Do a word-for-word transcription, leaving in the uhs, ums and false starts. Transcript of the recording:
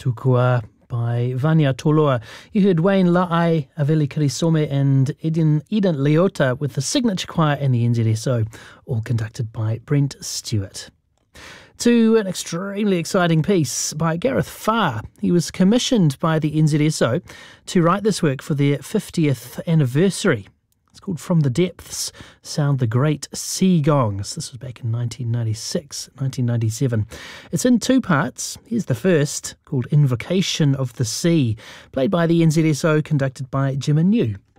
Tukua by Vania Toloa. You heard Wayne La'ai, Aveli Karisome and Eden, Eden Leota with the Signature Choir and the N Z S O, all conducted by Brent Stewart. To an extremely exciting piece by Gareth Farr. He was commissioned by the N Z S O to write this work for their fiftieth anniversary. It's called From the Depths, Sound the Great Sea Gongs. This was back in nineteen ninety-six, nineteen ninety-seven. It's in two parts. Here's the first, called Invocation of the Sea, played by the N Z S O, conducted by Jim Anew.